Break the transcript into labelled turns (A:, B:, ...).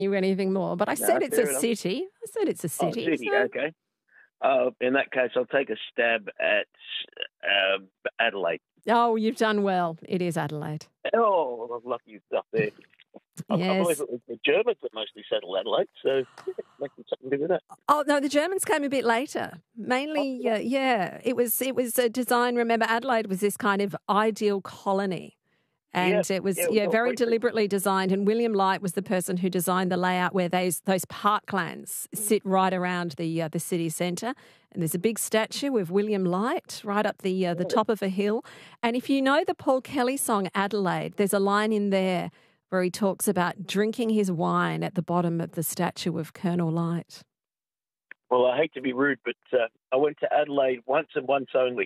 A: you anything more, but I
B: No,
A: said it's
B: fair
A: a
B: enough.
A: city. I said it's a
B: Oh,
A: city.
B: city,
A: so-
B: okay. In that case, I'll take a stab at Adelaide.
A: Oh, you've done well. It is Adelaide.
B: Oh, lucky stuff there. I believe
A: Yes.
B: it was the Germans that mostly settled Adelaide, so maybe something to do with that.
A: Oh no, the Germans came a bit later. Mainly, it was a design. Remember, Adelaide was this kind of ideal colony, and it was
B: all
A: very
B: great.
A: deliberately designed. And William Light was the person who designed the layout where those parklands sit right around the city centre. And there's a big statue of William Light right up the top of a hill. And if you know the Paul Kelly song Adelaide, there's a line in there where he talks about drinking his wine at the bottom of the statue of Colonel Light.
B: Well, I hate to be rude, but I went to Adelaide once and once only.